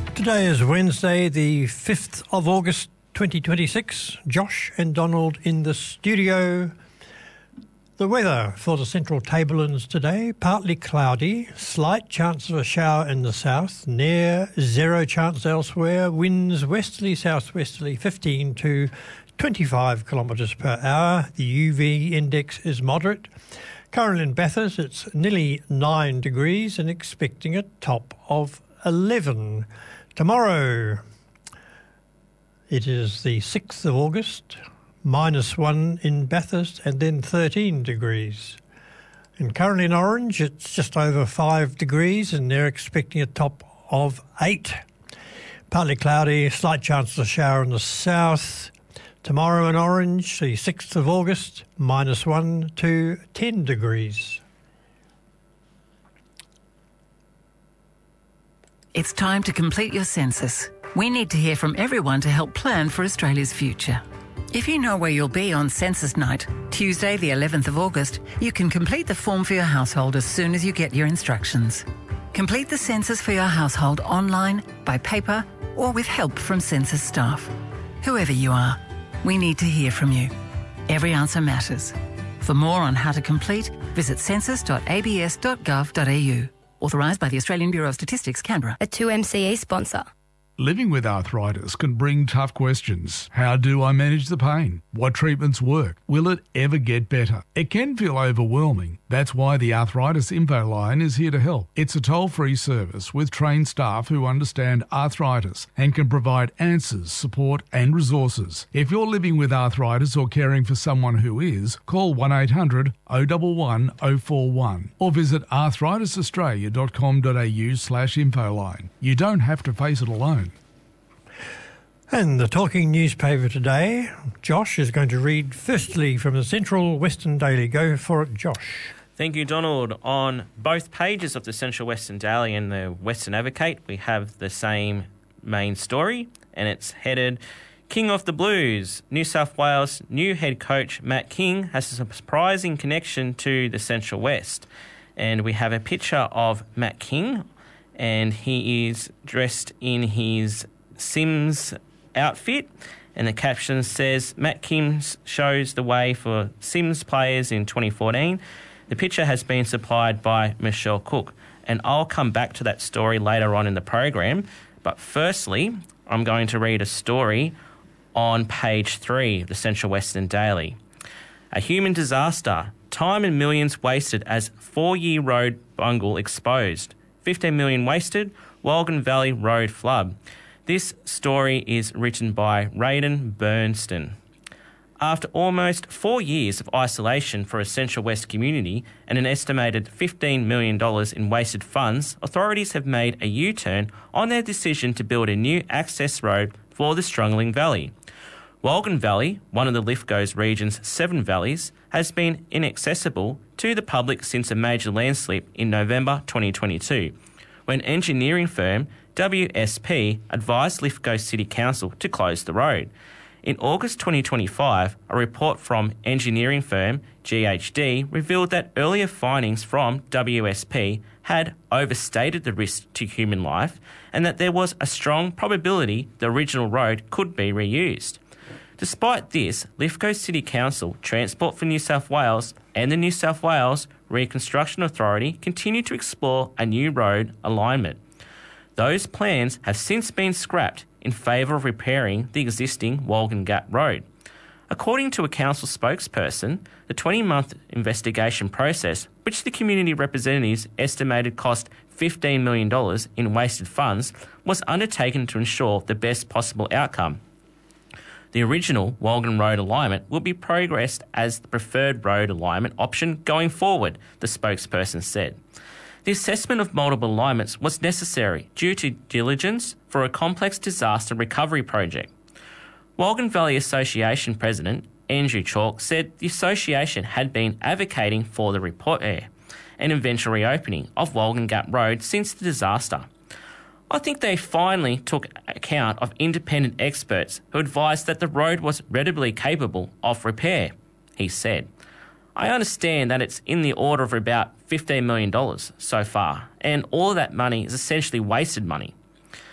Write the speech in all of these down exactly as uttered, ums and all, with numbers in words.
Today is Wednesday, the fifth of August twenty twenty-six. Josh and Donald in the studio. The weather for the Central Tablelands today, partly cloudy, slight chance of a shower in the south, near zero chance elsewhere, winds westerly southwesterly fifteen to twenty-five kilometres per hour. The U V index is moderate. Currently in Bathurst it's nearly nine degrees and expecting a top of eleven. Tomorrow it is the sixth of August, minus one in Bathurst and then thirteen degrees. And currently in Orange it's just over five degrees and they're expecting a top of eight. Partly cloudy, slight chance of a shower in the south. Tomorrow in Orange, the sixth of August, minus one to ten degrees. It's time to complete your census. We need to hear from everyone to help plan for Australia's future. If you know where you'll be on census night, Tuesday the eleventh of August, you can complete the form for your household as soon as you get your instructions. Complete the census for your household online, by paper, or with help from census staff. Whoever you are, we need to hear from you. Every answer matters. For more on how to complete, visit census dot a b s dot gov dot a u. Authorised by the Australian Bureau of Statistics, Canberra. A two M C E sponsor. Living with arthritis can bring tough questions. How do I manage the pain? What treatments work? Will it ever get better? It can feel overwhelming. That's why the Arthritis Info Line is here to help. It's a toll-free service with trained staff who understand arthritis and can provide answers, support and resources. If you're living with arthritis or caring for someone who is, call one eight hundred oh one one oh four one or visit arthritis australia dot com dot a u slash infoline. You don't have to face it alone. And the talking newspaper today, Josh is going to read firstly from the Central Western Daily. Go for it, Josh. Thank you, Donald. On both pages of the Central Western Daily and the Western Advocate, we have the same main story, and it's headed, King of the Blues. New South Wales new head coach Matt King has a surprising connection to the Central West. And we have a picture of Matt King, and he is dressed in his Sims outfit, and the caption says, Matt King shows the way for Sims players in twenty fourteen. The picture has been supplied by Michelle Cook, and I'll come back to that story later on in the program. But firstly, I'm going to read a story on page three of the Central Western Daily. A human disaster. Time and millions wasted as four-year road bungle exposed. fifteen million wasted. Wolgan Valley Road flood. This story is written by Raiden Bernstein. After almost four years of isolation for a Central West community and an estimated fifteen million dollars in wasted funds, authorities have made a U-turn on their decision to build a new access road for the struggling valley. Wolgan Valley, one of the Lithgow's region's seven valleys, has been inaccessible to the public since a major landslip in November twenty twenty-two, when engineering firm W S P advised Lithgow City Council to close the road. In August twenty twenty-five, a report from engineering firm G H D revealed that earlier findings from W S P had overstated the risk to human life and that there was a strong probability the original road could be reused. Despite this, Lithgow City Council, Transport for New South Wales and the New South Wales Reconstruction Authority continue to explore a new road alignment. Those plans have since been scrapped in favour of repairing the existing Wolgan Gap Road. According to a council spokesperson, the twenty-month investigation process, which the community representatives estimated cost fifteen million dollars in wasted funds, was undertaken to ensure the best possible outcome. The original Wolgan Road alignment will be progressed as the preferred road alignment option going forward, the spokesperson said. The assessment of multiple alignments was necessary due to diligence for a complex disaster recovery project. Wolgan Valley Association President Andrew Chalk said the association had been advocating for the repair and eventual reopening of Wolgan Gap Road since the disaster. I think they finally took account of independent experts who advised that the road was readily capable of repair, he said. I understand that it's in the order of about fifteen million dollars so far, and all of that money is essentially wasted money.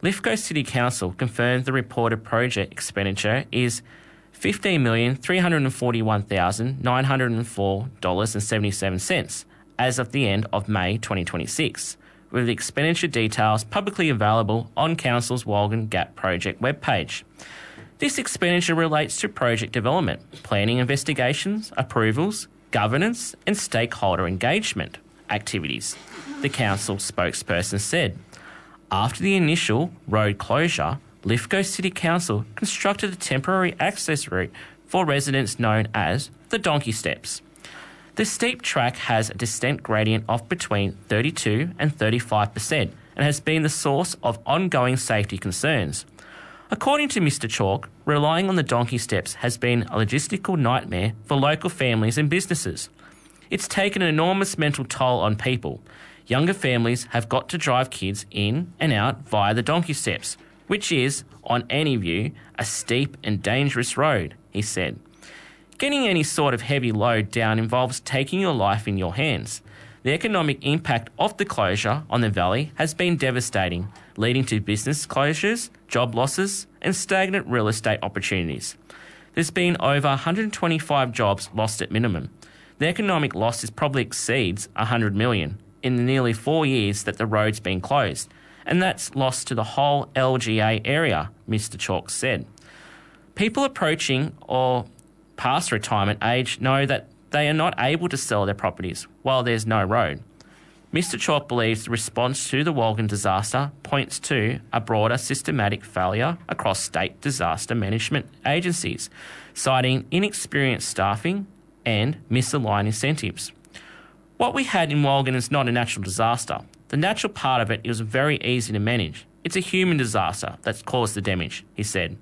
Lithgow City Council confirmed the reported project expenditure is fifteen million three hundred forty-one thousand nine hundred four dollars and seventy-seven cents as of the end of May twenty twenty-six, with the expenditure details publicly available on Council's Walgan Gap project webpage. This expenditure relates to project development, planning investigations, approvals, governance and stakeholder engagement activities, the council spokesperson said. After the initial road closure, Lithgow City Council constructed a temporary access route for residents known as the Donkey Steps. The steep track has a descent gradient of between thirty-two and thirty-five percent and has been the source of ongoing safety concerns. According to Mister Chalk, relying on the Donkey Steps has been a logistical nightmare for local families and businesses. It's taken an enormous mental toll on people. Younger families have got to drive kids in and out via the Donkey Steps, which is, on any view, a steep and dangerous road, he said. Getting any sort of heavy load down involves taking your life in your hands. The economic impact of the closure on the valley has been devastating, leading to business closures, job losses and stagnant real estate opportunities. There's been over one hundred twenty-five jobs lost at minimum. The economic loss is probably exceeds one hundred million in the nearly four years that the road's been closed, and that's lost to the whole L G A area, Mister Chalk said. People approaching or past retirement age know that they are not able to sell their properties while there's no road. Mister Chalk believes the response to the Walgan disaster points to a broader systematic failure across state disaster management agencies, citing inexperienced staffing and misaligned incentives. What we had in Walgan is not a natural disaster. The natural part of it is very easy to manage. It's a human disaster that's caused the damage, he said.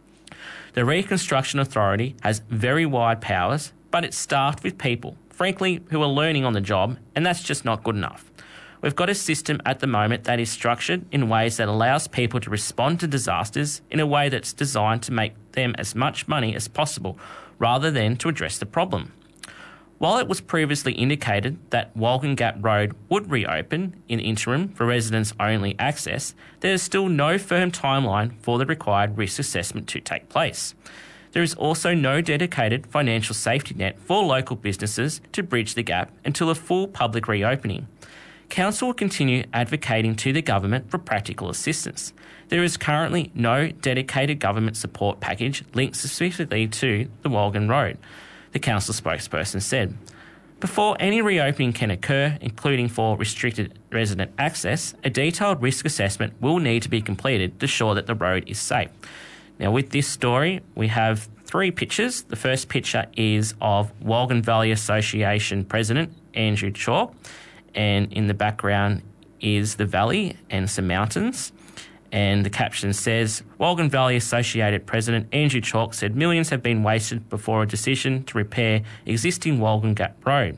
The Reconstruction Authority has very wide powers, but it's staffed with people, frankly, who are learning on the job, and that's just not good enough. We've got a system at the moment that is structured in ways that allows people to respond to disasters in a way that's designed to make them as much money as possible, rather than to address the problem. While it was previously indicated that Walgan Gap Road would reopen in interim for residents-only access, there is still no firm timeline for the required risk assessment to take place. There is also no dedicated financial safety net for local businesses to bridge the gap until a full public reopening. Council will continue advocating to the government for practical assistance. There is currently no dedicated government support package linked specifically to the Walgan Road, the council spokesperson said. Before any reopening can occur, including for restricted resident access, a detailed risk assessment will need to be completed to ensure that the road is safe. Now, with this story, we have three pictures. The first picture is of Walgan Valley Association President Andrew Chalk, and in the background is the valley and some mountains. And the caption says, Walgan Valley Associated President Andrew Chalk said millions have been wasted before a decision to repair existing Walgan Gap Road.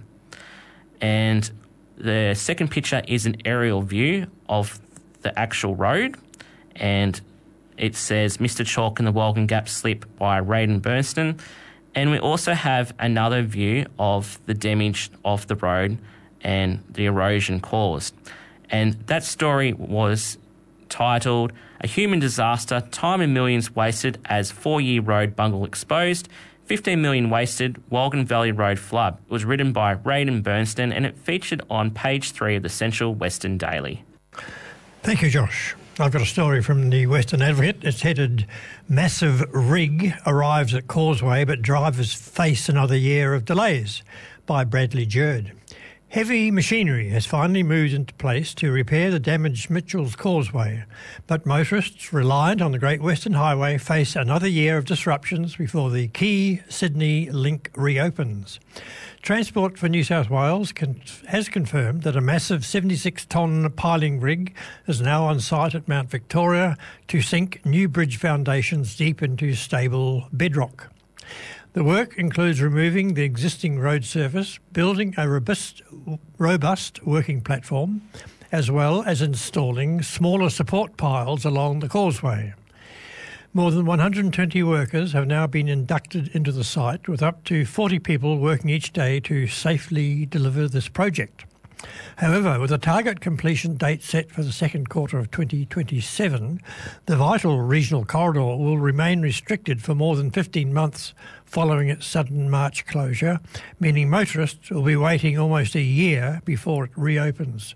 And the second picture is an aerial view of the actual road, and it says Mister Chalk and the Walgan Gap Slip by Raiden Bernstein. And we also have another view of the damage of the road and the erosion caused. And that story was titled A Human Disaster, Time and Millions Wasted as Four-Year Road Bungle Exposed, fifteen million Wasted, Walgan Valley Road Flood. It was written by Raiden Bernstein and it featured on page three of the Central Western Daily. Thank you, Josh. I've got a story from the Western Advocate. It's headed, Massive Rig Arrives at Causeway but Drivers Face Another Year of Delays, by Bradley Jerd. Heavy machinery has finally moved into place to repair the damaged Mitchell's Causeway, but motorists reliant on the Great Western Highway face another year of disruptions before the key Sydney link reopens. Transport for New South Wales can, has confirmed that a massive seventy-six tonne piling rig is now on site at Mount Victoria to sink new bridge foundations deep into stable bedrock. The work includes removing the existing road surface, building a robust, robust working platform, as well as installing smaller support piles along the causeway. More than one hundred twenty workers have now been inducted into the site, with up to forty people working each day to safely deliver this project. However, with a target completion date set for the second quarter of twenty twenty-seven, the vital regional corridor will remain restricted for more than fifteen months following its sudden March closure, meaning motorists will be waiting almost a year before it reopens.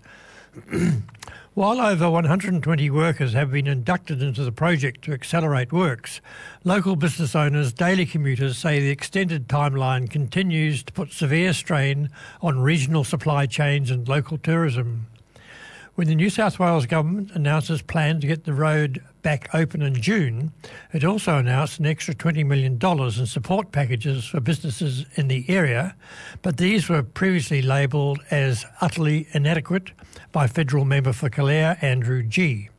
While over one hundred twenty workers have been inducted into the project to accelerate works, local business owners, daily commuters say the extended timeline continues to put severe strain on regional supply chains and local tourism. When the New South Wales Government announces plans to get the road back open in June, it also announced an extra twenty million dollars in support packages for businesses in the area, but these were previously labelled as utterly inadequate by federal member for Calare, Andrew Gee.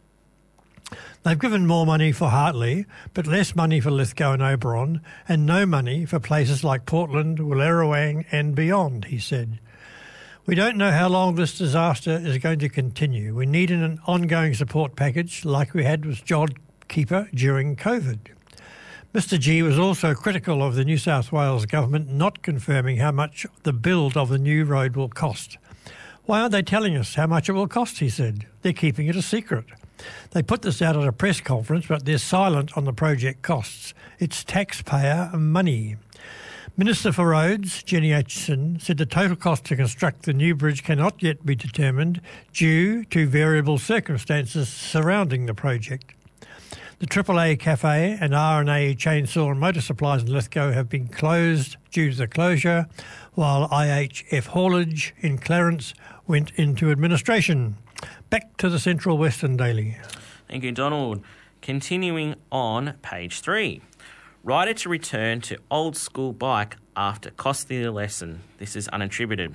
They've given more money for Hartley, but less money for Lithgow and Oberon, and no money for places like Portland, Wallerawang and beyond, he said. We don't know how long this disaster is going to continue. We need an ongoing support package like we had with JobKeeper during COVID. Mister Gee was also critical of the New South Wales Government not confirming how much the build of the new road will cost. Why aren't they telling us how much it will cost, he said. They're keeping it a secret. They put this out at a press conference, but they're silent on the project costs. It's taxpayer money. Minister for Roads, Jenny Aitchison, said the total cost to construct the new bridge cannot yet be determined due to variable circumstances surrounding the project. The Triple A Cafe and R and A Chainsaw and Motor Supplies in Lithgow have been closed due to the closure, while I H F Haulage in Clarence went into administration. Back to the Central Western Daily. Thank you, Donald. Continuing on page three. Rider to return to old school bike after costly lesson. This is unattributed.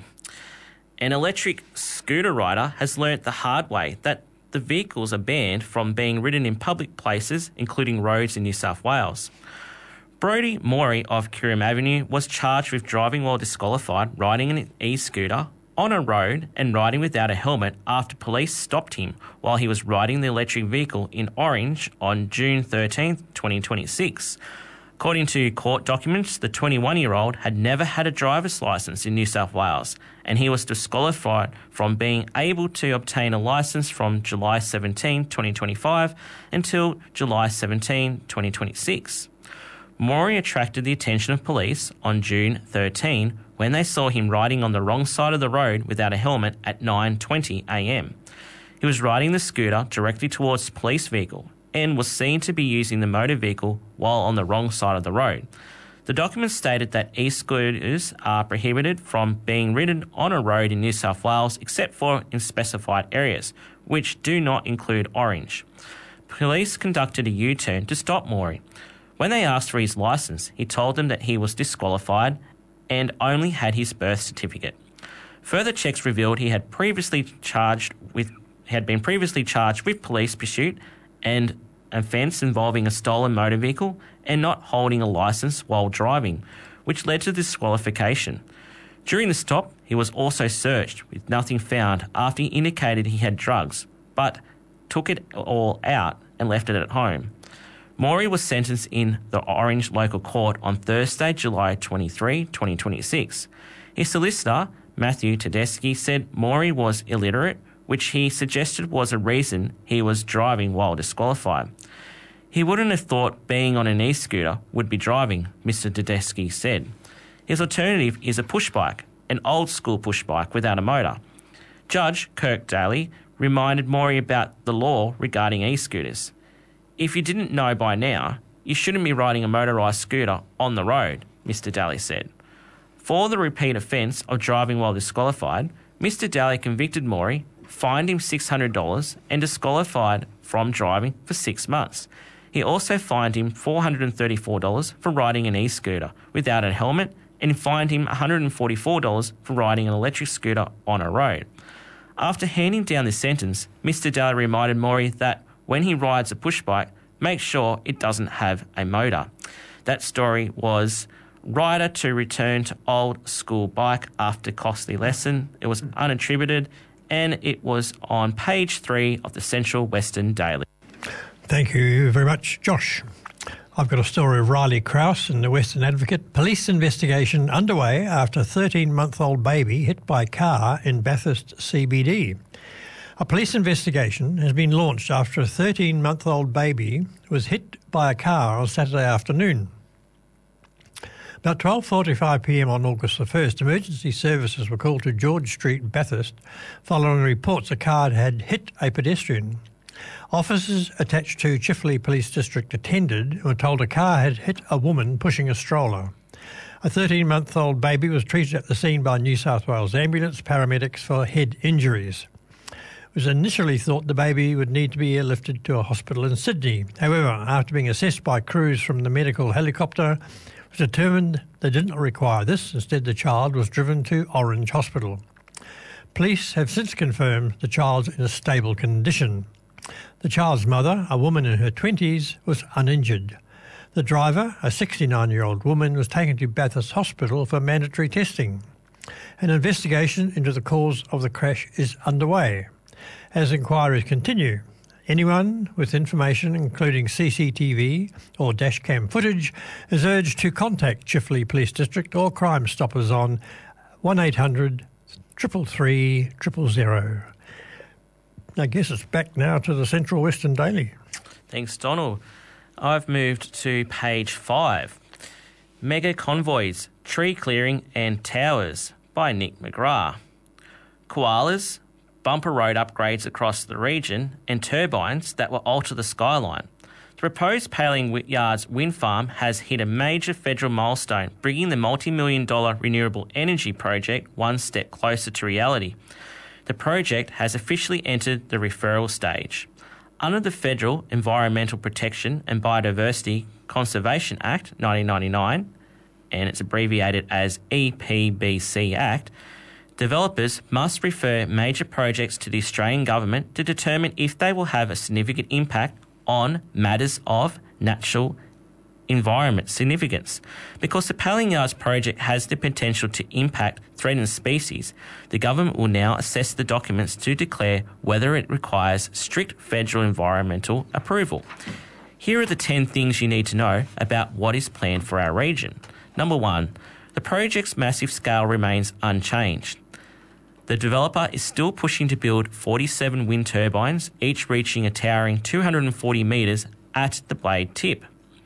An electric scooter rider has learnt the hard way that the vehicles are banned from being ridden in public places, including roads in New South Wales. Brodie Morey of Kirim Avenue was charged with driving while disqualified, riding an e-scooter on a road and riding without a helmet after police stopped him while he was riding the electric vehicle in Orange on June thirteenth, twenty twenty-six. According to court documents, the twenty-one-year-old had never had a driver's licence in New South Wales, and he was disqualified from being able to obtain a licence from July seventeenth, twenty twenty-five until July seventeenth, twenty twenty-six. Morey attracted the attention of police on June thirteenth when they saw him riding on the wrong side of the road without a helmet at nine twenty a m. He was riding the scooter directly towards the police vehicle and was seen to be using the motor vehicle while on the wrong side of the road. The document stated that e-scooters are prohibited from being ridden on a road in New South Wales except for in specified areas, which do not include Orange. Police conducted a U-turn to stop Morey. When they asked for his licence, he told them that he was disqualified and only had his birth certificate. Further checks revealed he had previously charged with had been previously charged with police pursuit and offence involving a stolen motor vehicle and not holding a licence while driving, which led to disqualification. During the stop, he was also searched with nothing found after he indicated he had drugs, but took it all out and left it at home. Morey was sentenced in the Orange local court on Thursday, July twenty-third, twenty twenty-six. His solicitor, Matthew Tedeschi, said Morey was illiterate, which he suggested was a reason he was driving while disqualified. He wouldn't have thought being on an e-scooter would be driving, Mister Tedeschi said. His alternative is a push bike, an old-school push bike without a motor. Judge Kirk Daly reminded Morey about the law regarding e-scooters. If you didn't know by now, you shouldn't be riding a motorised scooter on the road, Mister Daly said. For the repeat offence of driving while disqualified, Mister Daly convicted Morey, fined him six hundred dollars and disqualified from driving for six months. He also fined him four hundred thirty-four dollars for riding an e-scooter without a helmet and fined him one hundred forty-four dollars for riding an electric scooter on a road. After handing down this sentence, Mister Daly reminded Morey that when he rides a push bike, make sure it doesn't have a motor. That story was rider to return to old school bike after costly lesson. It was unattributed and it was on page three of the Central Western Daily. Thank you very much, Josh. I've got a story of Riley Krause in the Western Advocate. Police investigation underway after a thirteen-month-old baby hit by car in Bathurst C B D. A police investigation has been launched after a thirteen-month-old baby was hit by a car on Saturday afternoon. About twelve forty-five p m on August the first, emergency services were called to George Street, Bathurst, following reports a car had hit a pedestrian. Officers attached to Chifley Police District attended and were told a car had hit a woman pushing a stroller. A thirteen-month-old baby was treated at the scene by New South Wales ambulance paramedics for head injuries. It was initially thought the baby would need to be airlifted to a hospital in Sydney. However, after being assessed by crews from the medical helicopter, it was determined they didn't require this. Instead, the child was driven to Orange Hospital. Police have since confirmed the child's in a stable condition. The child's mother, a woman in her twenties, was uninjured. The driver, a sixty-nine-year-old woman, was taken to Bathurst Hospital for mandatory testing. An investigation into the cause of the crash is underway. As inquiries continue, anyone with information including C C T V or dashcam footage is urged to contact Chifley Police District or Crime Stoppers on one eight hundred, three three three, zero zero zero. I guess it's back now to the Central Western Daily. Thanks, Donald. I've moved to page five. Mega Convoys, Tree Clearing and Towers by Nick McGrath. Koalas, bumper road upgrades across the region and turbines that will alter the skyline. The proposed Paling Yards wind farm has hit a major federal milestone, bringing the multi-million dollar renewable energy project one step closer to reality. The project has officially entered the referral stage. Under the Federal Environmental Protection and Biodiversity Conservation Act nineteen ninety-nine, and it's abbreviated as E P B C Act, developers must refer major projects to the Australian Government to determine if they will have a significant impact on matters of natural environment significance. Because the Paling Yards project has the potential to impact threatened species, the government will now assess the documents to declare whether it requires strict federal environmental approval. Here are the ten things you need to know about what is planned for our region. Number one, the project's massive scale remains unchanged. The developer is still pushing to build forty-seven wind turbines, each reaching a towering two hundred forty metres at the blade tip.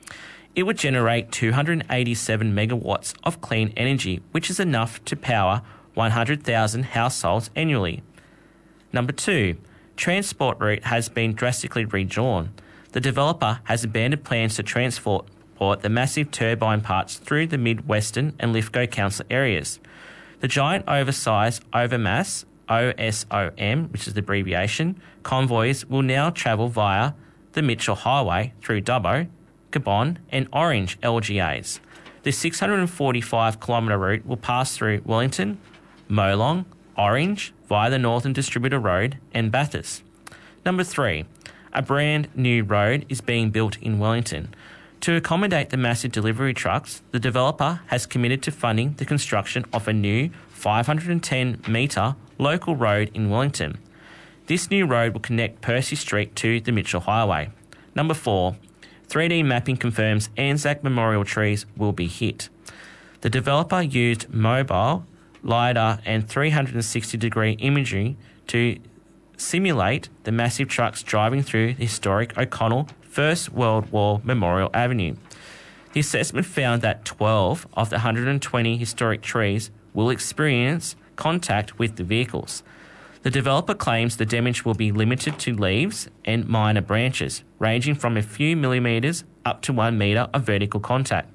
It would generate two hundred eighty-seven megawatts of clean energy, which is enough to power one hundred thousand households annually. Number two, transport route has been drastically redrawn. The developer has abandoned plans to transport the massive turbine parts through the Mid-Western and Lithgow Council areas. The giant oversized overmass, O S O M, which is the abbreviation, convoys will now travel via the Mitchell Highway through Dubbo, Cabonne and Orange L G As. The six hundred forty-five kilometre route will pass through Wellington, Molong, Orange, via the Northern Distributor Road and Bathurst. Number three, a brand new road is being built in Wellington. To accommodate the massive delivery trucks, the developer has committed to funding the construction of a new five hundred ten metre local road in Wellington. This new road will connect Percy Street to the Mitchell Highway. Number four, three D mapping confirms Anzac Memorial trees will be hit. The developer used mobile, LiDAR and three hundred sixty degree imagery to simulate the massive trucks driving through the historic O'Connell First World War Memorial Avenue. The assessment found that twelve of the one hundred twenty historic trees will experience contact with the vehicles. The developer claims the damage will be limited to leaves and minor branches, ranging from a few millimetres up to one metre of vertical contact.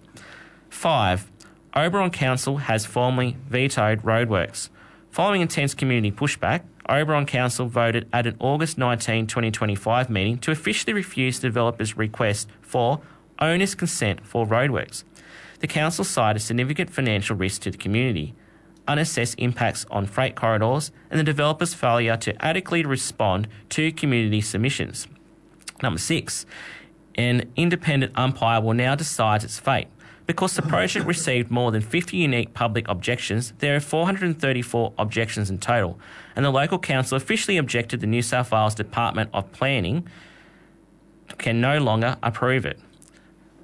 Five, Oberon Council has formally vetoed roadworks. Following intense community pushback, Oberon Council voted at an August nineteenth, twenty twenty-five meeting to officially refuse the developer's request for owner's consent for roadworks. The council cited significant financial risk to the community, unassessed impacts on freight corridors, and the developer's failure to adequately respond to community submissions. Number six, an independent umpire will now decide its fate. Because the project received more than fifty unique public objections, there are four hundred thirty-four objections in total, and the local council officially objected the New South Wales Department of Planning can no longer approve it.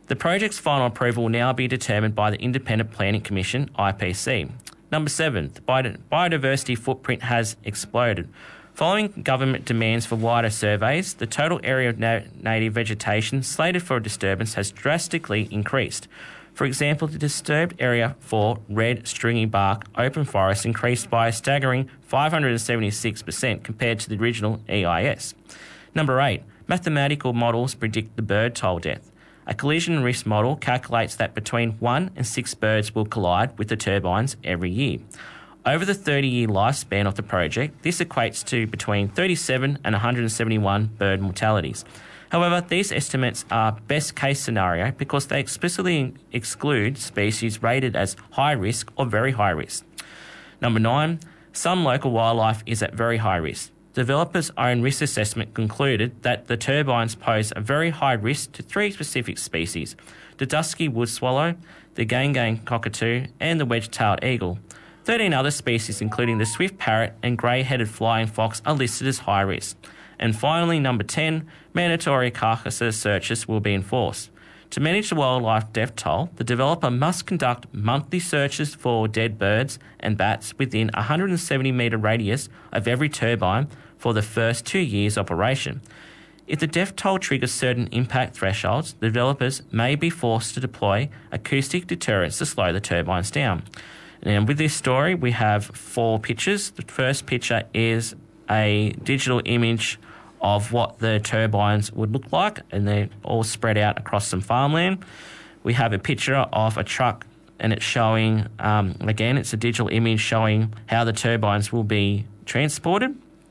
The project's final approval will now be determined by the Independent Planning Commission, I P C. Number seven, the biodiversity footprint has exploded. Following government demands for wider surveys, the total area of na- native vegetation slated for a disturbance has drastically increased. For example, the disturbed area for red stringy bark open forest increased by a staggering five hundred seventy-six percent compared to the original E I S. Number eight, mathematical models predict the bird toll death. A collision risk model calculates that between one and six birds will collide with the turbines every year. Over the thirty-year lifespan of the project, this equates to between thirty-seven and one hundred seventy-one bird mortalities. However, these estimates are best case scenario because they explicitly exclude species rated as high risk or very high risk. Number nine, some local wildlife is at very high risk. Developers' own risk assessment concluded that the turbines pose a very high risk to three specific species: the dusky wood swallow, the Gangang cockatoo, and the wedge-tailed eagle. thirteen other species, including the swift parrot and grey-headed flying fox, are listed as high risk. And finally, number ten, mandatory carcasses searches will be enforced. To manage the wildlife death toll, the developer must conduct monthly searches for dead birds and bats within a one hundred seventy metre radius of every turbine for the first two years operation. If the death toll triggers certain impact thresholds, the developers may be forced to deploy acoustic deterrents to slow the turbines down. And with this story, we have four pictures. The first picture is a digital image of what the turbines would look like, and they're all spread out across some farmland. We have a picture of a truck, and it's showing, um, again, it's a digital image showing how the turbines will be transported.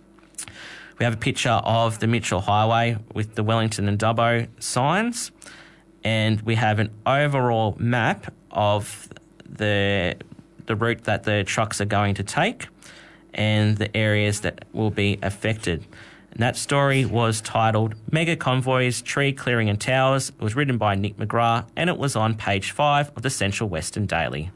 We have a picture of the Mitchell Highway with the Wellington and Dubbo signs, and we have an overall map of the the route that the trucks are going to take and the areas that will be affected. And that story was titled Mega Convoys, Tree Clearing and Towers. It was written by Nick McGrath, and it was on page five of the Central Western Daily.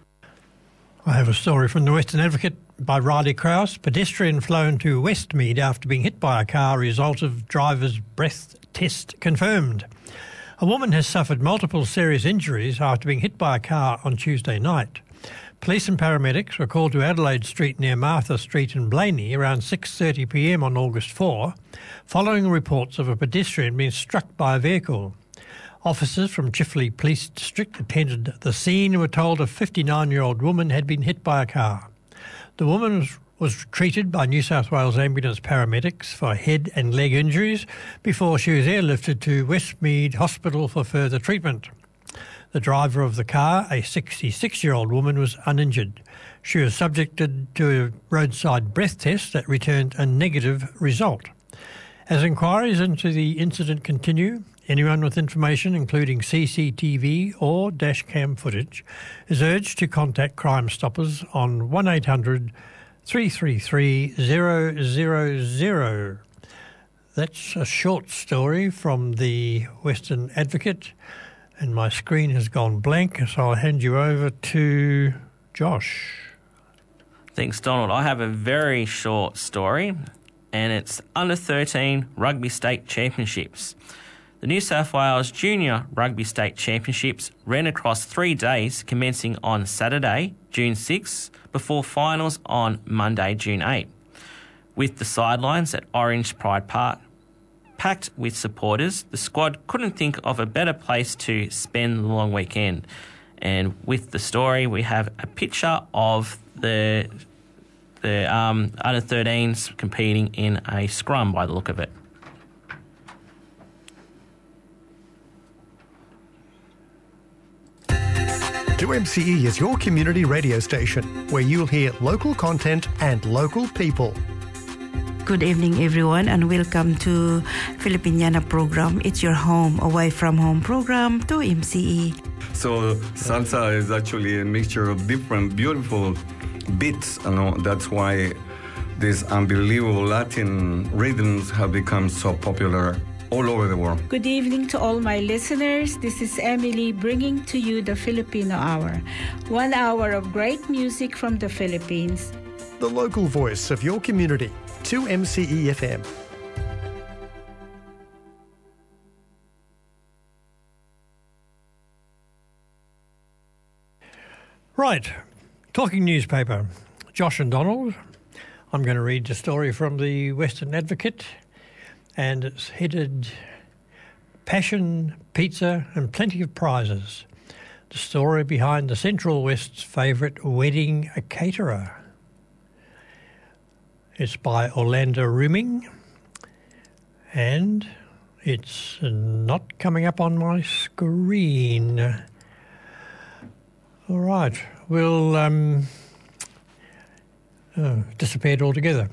I have a story from the Western Advocate by Riley Krause. Pedestrian flown to Westmead after being hit by a car, result of driver's breath test confirmed. A woman has suffered multiple serious injuries after being hit by a car on Tuesday night. Police and paramedics were called to Adelaide Street near Martha Street in Blaney around six thirty p m on August fourth, following reports of a pedestrian being struck by a vehicle. Officers from Chifley Police District attended the scene and were told a fifty-nine-year-old woman had been hit by a car. The woman was, was treated by New South Wales Ambulance paramedics for head and leg injuries before she was airlifted to Westmead Hospital for further treatment. The driver of the car, a sixty-six-year-old woman, was uninjured. She was subjected to a roadside breath test that returned a negative result. As inquiries into the incident continue, anyone with information, including C C T V or dash cam footage, is urged to contact Crime Stoppers on one eight hundred three three three zero zero zero. That's a short story from the Western Advocate. And my screen has gone blank, so I'll hand you over to Josh. Thanks, Donald. I have a very short story, and it's under thirteen Rugby State Championships. The New South Wales Junior Rugby State Championships ran across three days, commencing on Saturday, June sixth, before finals on Monday, June eighth. With the sidelines at Orange Pride Park packed with supporters, the squad couldn't think of a better place to spend the long weekend. And with the story, we have a picture of the the um, under thirteens competing in a scrum by the look of it. two M C E is your community radio station where you'll hear local content and local people. Good evening, everyone, and welcome to Filipiniana program. It's your home, away from home program, two M C E. So salsa is actually a mixture of different beautiful beats. You know, that's why these unbelievable Latin rhythms have become so popular all over the world. Good evening to all my listeners. This is Emily bringing to you the Filipino Hour. One hour of great music from the Philippines. The local voice of your community, two M C E F M. Right, talking newspaper. Josh and Donald. I'm going to read the story from the Western Advocate, and it's headed Passion, Pizza and Plenty of Prizes. The story behind the Central West's favourite wedding caterer. It's by Orlando Rooming, and it's not coming up on my screen. All right, we'll um, oh, disappeared altogether.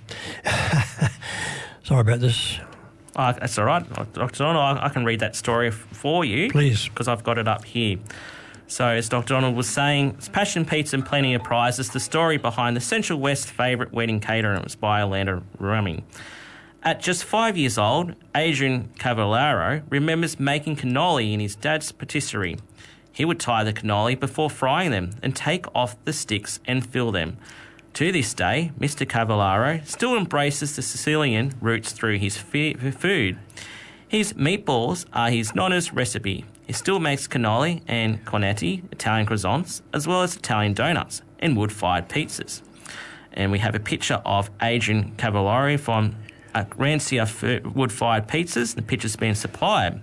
Sorry about this. Oh, that's all right. Doctor Donald, I can read that story for you. Please. Because I've got it up here. So as Doctor Donald was saying, it's Passion, Pizza and Plenty of Prizes, the story behind the Central West favourite wedding caterer. It was by Orlando Rooming. At just five years old, Adrian Cavallaro remembers making cannoli in his dad's patisserie. He would tie the cannoli before frying them and take off the sticks and fill them. To this day, Mister Cavallaro still embraces the Sicilian roots through his food. His meatballs are his nonna's recipe. He still makes cannoli and cornetti, Italian croissants, as well as Italian donuts and wood-fired pizzas. And we have a picture of Adrian Cavallaro from uh, Rancia wood-fired pizzas. The picture's been supplied.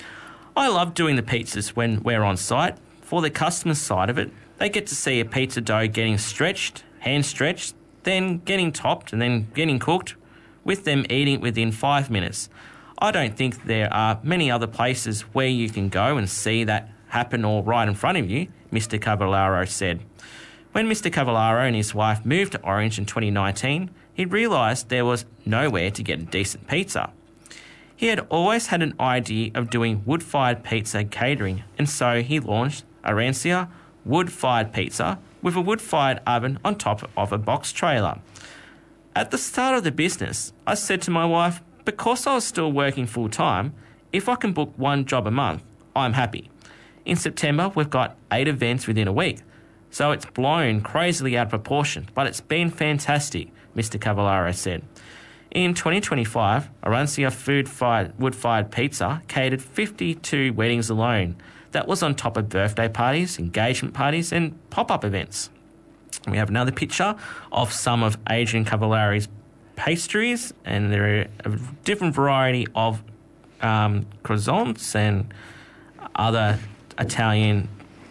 I love doing the pizzas when we're on site. For the customer side of it, they get to see a pizza dough getting stretched, hand-stretched, then getting topped and then getting cooked, with them eating it within five minutes. I don't think there are many other places where you can go and see that happen all right in front of you, Mister Cavallaro said. When Mister Cavallaro and his wife moved to Orange in twenty nineteen, he realised there was nowhere to get a decent pizza. He had always had an idea of doing wood-fired pizza catering, and so he launched Arancia Wood-Fired Pizza with a wood-fired oven on top of a box trailer. At the start of the business, I said to my wife, because I was still working full-time, if I can book one job a month, I'm happy. In September, we've got eight events within a week, so it's blown crazily out of proportion, but it's been fantastic, Mister Cavallaro said. In twenty twenty-five, Arancia food-fired, wood-fired pizza catered fifty-two weddings alone. That was on top of birthday parties, engagement parties and pop-up events. We have another picture of some of Adrian Cavallaro's pastries, and there are a different variety of um, croissants and other Italian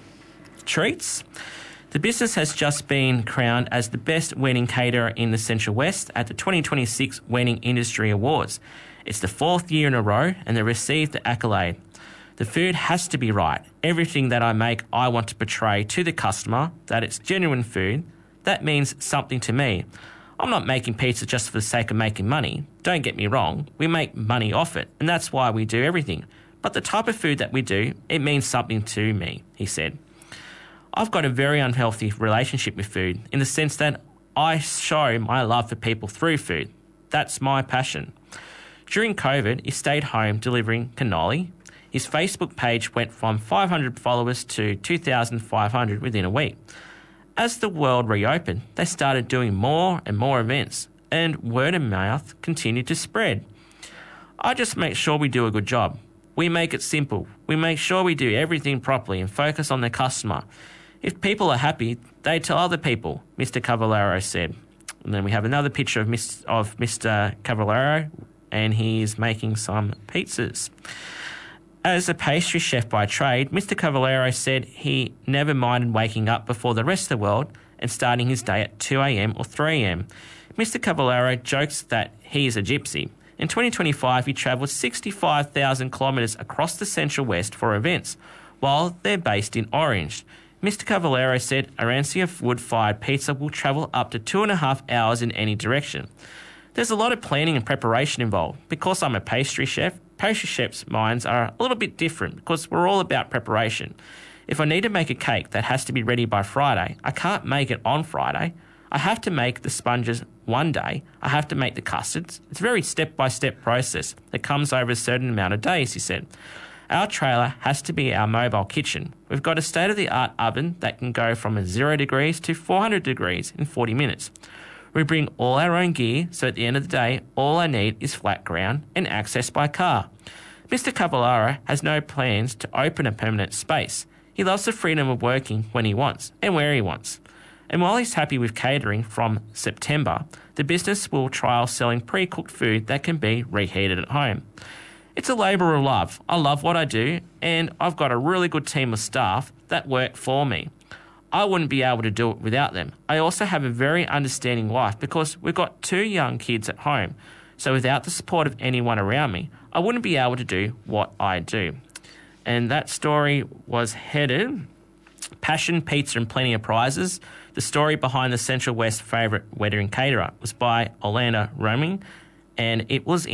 treats. The business has just been crowned as the best wedding caterer in the Central West at the twenty twenty-six Wedding Industry Awards. It's the fourth year in a row and they received the accolade. The food has to be right. Everything that I make, I want to portray to the customer that it's genuine food. That means something to me. I'm not making pizza just for the sake of making money. Don't get me wrong. We make money off it, and that's why we do everything. But the type of food that we do, it means something to me, he said. I've got a very unhealthy relationship with food in the sense that I show my love for people through food. That's my passion. During COVID, he stayed home delivering cannoli. His Facebook page went from five hundred followers to two thousand five hundred within a week. As the world reopened, they started doing more and more events, and word of mouth continued to spread. I just make sure we do a good job. We make it simple. We make sure we do everything properly and focus on the customer. If people are happy, they tell other people, Mister Cavallaro said. And then we have another picture of, Miss, of Mister Cavallaro, and he's making some pizzas. As a pastry chef by trade, Mister Cavallaro said he never minded waking up before the rest of the world and starting his day at two a.m. or three a.m. Mister Cavallaro jokes that he is a gypsy. In twenty twenty-five, he travelled sixty-five thousand kilometres across the Central West for events, while they're based in Orange. Mister Cavallaro said Arancia wood-fired pizza will travel up to two and a half hours in any direction. There's a lot of planning and preparation involved. Because I'm a pastry chef, pastry chefs' minds are a little bit different because we're all about preparation. If I need to make a cake that has to be ready by Friday, I can't make it on Friday. I have to make the sponges one day. I have to make the custards. It's a very step-by-step process that comes over a certain amount of days, he said. Our trailer has to be our mobile kitchen. We've got a state-of-the-art oven that can go from zero degrees to four hundred degrees in forty minutes. We bring all our own gear, so at the end of the day, all I need is flat ground and access by car. Mister Cavallaro has no plans to open a permanent space. He loves the freedom of working when he wants and where he wants. And while he's happy with catering from September, the business will trial selling pre-cooked food that can be reheated at home. It's a labour of love. I love what I do, and I've got a really good team of staff that work for me. I wouldn't be able to do it without them. I also have a very understanding wife because we've got two young kids at home. So without the support of anyone around me, I wouldn't be able to do what I do. And that story was headed Passion, Pizza and Plenty of Prizes. The story behind the Central West favourite wedding caterer was by Orlando Roaming, and it was